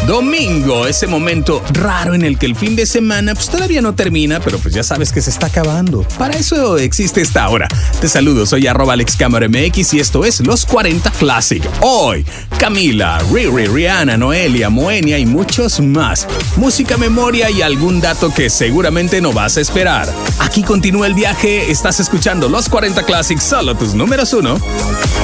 Domingo, ese momento raro en el que el fin de semana pues todavía no termina, pero pues ya sabes que se está acabando. Para eso existe esta hora. Te saludo, soy @AlexCameraMX y esto es Los 40 Classic. Hoy, Camila, Riri, Rihanna, Noelia, Moenia y muchos más. Música, memoria y algún dato que seguramente no vas a esperar. Aquí continúa el viaje, estás escuchando Los 40 Classic, solo tus números 1.